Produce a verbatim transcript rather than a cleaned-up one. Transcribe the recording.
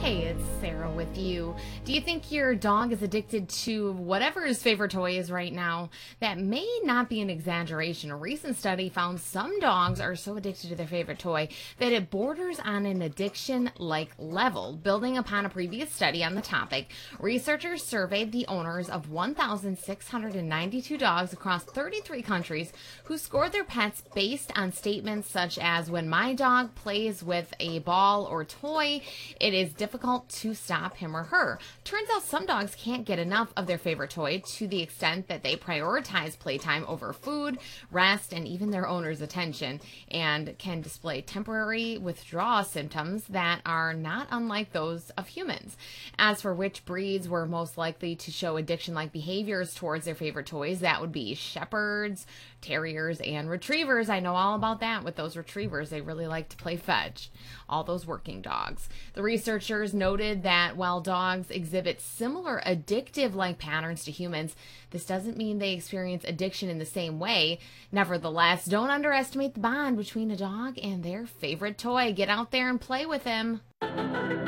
Hey, it's Sarah with you. Do you think your dog is addicted to whatever his favorite toy is right now? That may not be an exaggeration. A recent study found some dogs are so addicted to their favorite toy that it borders on an addiction-like level. Building upon a previous study on the topic, researchers surveyed the owners of one thousand six hundred ninety-two dogs across thirty-three countries who scored their pets based on statements such as, "When my dog plays with a ball or toy, it is difficult to stop him or her." Turns out some dogs can't get enough of their favorite toy to the extent that they prioritize playtime over food, rest, and even their owner's attention, and can display temporary withdrawal symptoms that are not unlike those of humans. As for which breeds were most likely to show addiction-like behaviors towards their favorite toys, that would be shepherds, terriers, and retrievers. I know all about that with those retrievers. They really like to play fetch. All those working dogs. The researchers noted that while dogs exhibit similar addictive-like patterns to humans, this doesn't mean they experience addiction in the same way. Nevertheless, don't underestimate the bond between a dog and their favorite toy. Get out there and play with him.